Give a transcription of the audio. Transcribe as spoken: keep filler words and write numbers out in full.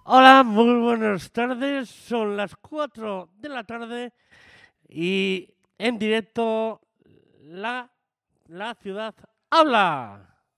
Hola, muy buenas tardes. Son las cuatro de la tarde y en directo la, la ciudad habla.